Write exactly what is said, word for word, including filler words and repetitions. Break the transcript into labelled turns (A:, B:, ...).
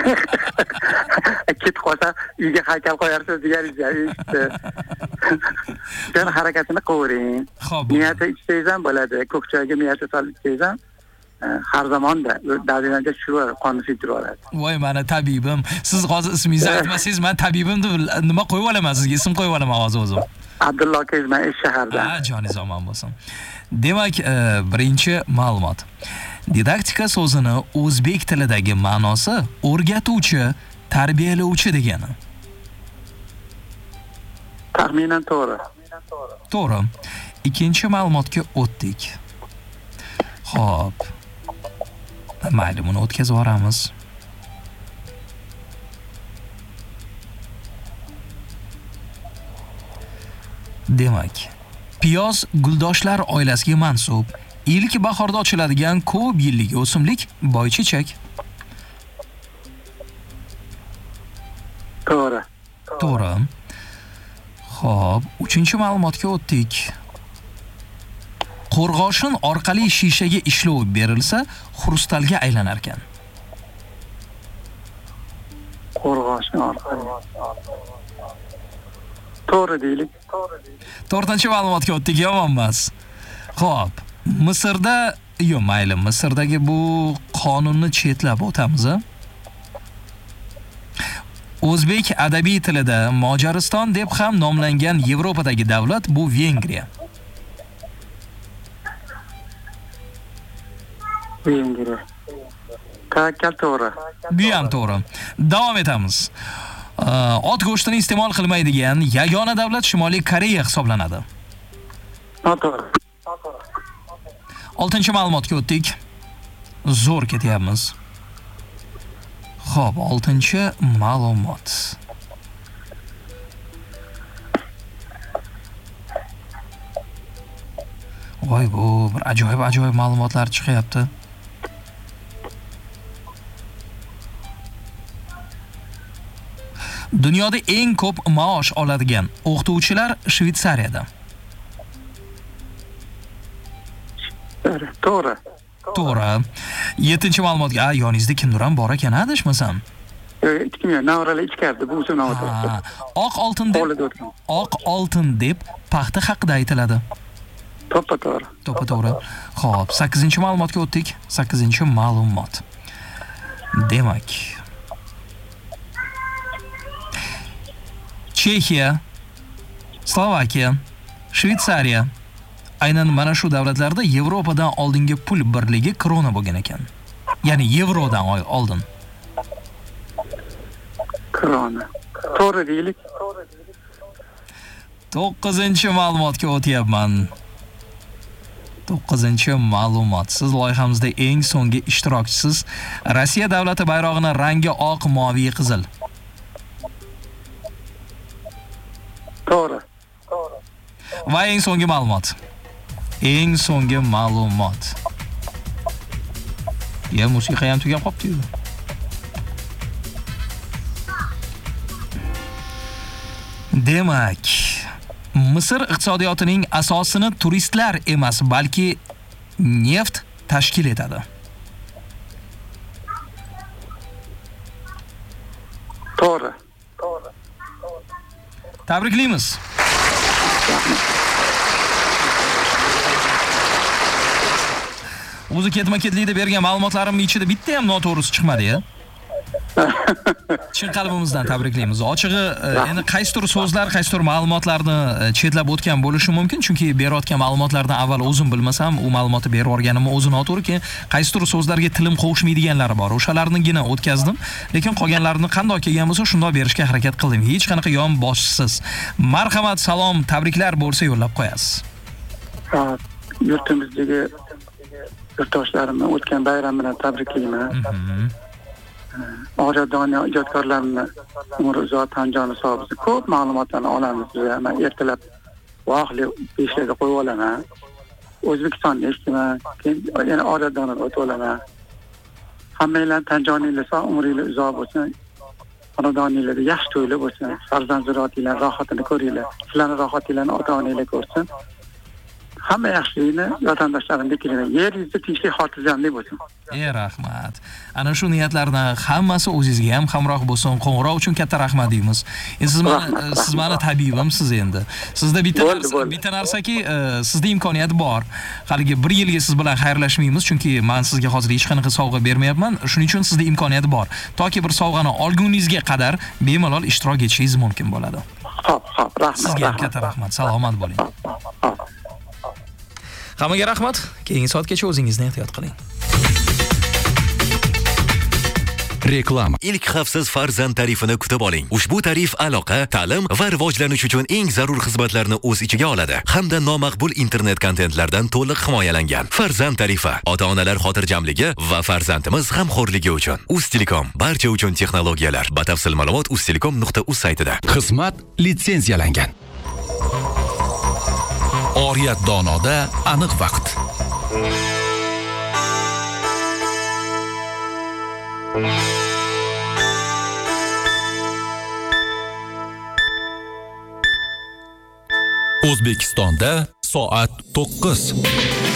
A: ketib qolsa uyga haykal qo'yarsiz deganingiz. Sen harakatini qilavering. Niyati ichsangiz ham bo'ladi. Ko'k choyga niyati solib ichsangiz ham har zamonda dadilanga tushirib qonni yuboradi.
B: Voy, mana tabibim. Siz hozir ismingizni aytmasangiz, men tabibim deb nima qo'yib olaman sizga? Ism qo'yib olaman hozir o'zim.
A: Abdulla akayiz, men ish shaharda.
B: Ha, joningiz omon bo'lsin. Demak, birinchi ma'lumot. Didaktika so'zini o'zbek tilidagi ma'nosi o'rgatuvchi, tarbiyalovchi degani.
A: Taxminan to'g'ri.
B: To'g'ri. Ikkinchi ma'lumotga o'tdik. Xo'p. Mayli, buni o'tkazib yuboramiz. Demak, piyoz guldoshlar oilasiga mansub, ilk bahorda ochiladigan ko'p yillik o'simlik boychechak.
A: To'g'ri.
B: To'g'ri. Xo'p, uchinchi ma'lumotga o'tdik. Qo'rg'oshin orqali shishaga ishlov berilsa, xrustalga aylanar ekan.
A: Qo'rg'oshin orqali. To'g'ri deylik.
B: To'rtinchi ma'lumotga o'tdik, yomon emas. Xo'p, Misrda, yo mayli, Misrdagi bu qonunni chetlab o'tamiz. O'zbek adabiy tilida Mojariston deb ham nomlangan Yevropadagi davlat bu Vengriya.
A: Vengriya. Tavakkal to'g'ri.
B: Bu ham to'g'ri. Davom etamiz. Ot go'shtini iste'mol qilmaydigan yagona davlat Shimoliy Koreya hisoblanadi.
A: To'g'ri.
B: oltinchi ma'lumotga o'tdik. Zo'r ketyapmiz. Xo'p, oltinchi ma'lumot. Voy, bu bir ajoyib-ajoyib ma'lumotlar chiqyapti. Dunyoda eng ko'p maosh oladigan o'qituvchilar Shvetsariyada.
A: To'g'ri.
B: To'g'ri. yettinchi ma'lumotga, a, yoningizda kimdir ham bor ekan, adashmasam.
A: Kim ya, navralar ichkardi, bu o'zim navralar.
B: Oq oltin deb, oq oltin deb paxta haqida aytiladi.
A: To'ppa to'g'ri.
B: To'ppa to'g'ri. Xo'p, sakkizinchi ma'lumotga o'tdik. sakkizinchi ma'lumot. Demak, Chexiya, Slovakiya, Shvetsariya aynan mana shu davlatlarda Yevropadan oldingi pul birligi krona bo'lgan ekan. Ya'ni yevrodan oldin.
A: Krona. To'g'ri deylik.
B: to'qqizinchi ma'lumotga o'tyapman. to'qqizinchi ma'lumot. Siz loyihamizda eng so'nggi ishtirokchisiz. Rossiya davlati bayrog'ining rangi oq, moviy, qizil.
A: To'g'ri.
B: Va eng so'nggi ma'lumot. Eng so'nggi ma'lumot. Ya, musiqa ham tugab qopti-yu. Demak, Misr iqtisodiyotining asosini turistlar emas, balki neft tashkil etadi.
A: To'g'ri.
B: Tabriklaymiz. O'zi ketma-ketlikda bergan ma'lumotlarimning ichida bitta ham noto'g'risi chiqmadi-ya. Chin qalbimizdan tabriklaymiz. Ochig'i, endi qaysidir so'zlar, qaysidir ma'lumotlarni chetlab o'tgan bo'lishi mumkin, chunki berayotgan ma'lumotlardan avval o'zim bilmasam, u ma'lumotni berib o'rganim o'zi noto'g'ri, keyin qaysidir so'zlarga tilim qovushmaydiganlari bor. O'shalarnigina o'tkazdim, lekin qolganlarini qanday kelgan bo'lsa, shunday berishga harakat qildim. Hech qanaqa yon boshsiz. Marhamat, salom, tabriklar bo'lsa yo'llab qo'yasiz.
A: Yurtimizdagi yurtdoshlarimni o'tgan bayram bilan tabriklayman. Oradoni ijodkorlarni umri uzoq, tan joni sog' bo'lsin. Ko'p ma'lumotlarni olamiz. Men ertalab vaqtli beshlarda qo'yib olaman. O'zbekistonni eshitaman, keyin yana oradoni o'tib olaman. Hammanglar tan joninglar sog', umringlar uzoq bo'lsin. Xonadoninglarda yaxshi to'ylar bo'lsin. Farzand zurriyotinglar rohatini ko'ringlar. Sizlarning rohatinglarni ota-onanglar ko'rsin. hamma yaxshilikni vatandoshlarimiz tilayman. Yer yuzida tinchlik, xotirjamlik bo'lsin.
B: Ey rahmat. Ana shu niyatlarni hammasi o'zingizga ham hamroh bo'lsin. Qo'ng'iroq uchun katta rahmat deymiz. Endi siz meni siz meni tabibimsiz endi. Sizda bitta bitta narsaki, sizda imkoniyat bor. Haligi bir yilga siz bilan xayrlashmaymiz, chunki men sizga hozir hech qanaqa sovg'a bermayapman. Shuning uchun sizda imkoniyat bor. Toki bir sovg'ani olguningizga qadar bemalol ishtirok etishingiz mumkin bo'ladi.
A: Xo'p, xo'p, rahmat.
B: Sizga katta rahmat. Salomat bo'ling. Hammaga rahmat. Keyingi soatgacha o'zingizni ehtiyot qiling.
C: Reklama. Ilk xavfsiz farzand tarifini kutib oling. Ushbu tarif aloqa, ta'lim va rivojlanish uchun eng zarur xizmatlarni o'z ichiga oladi hamda nomaqbul internet kontentlardan to'liq himoyalangan. Farzand tarifi ota-onalar xotirjamligi va farzandimiz g'amxo'rligi uchun. Uztelecom barcha uchun texnologiyalar. Batafsil ma'lumot uztelecom nuqta uz saytida.
D: Xizmat litsenziyalangan. Oriyat donoda aniq vaqt. O'zbekistonda soat to'qqiz.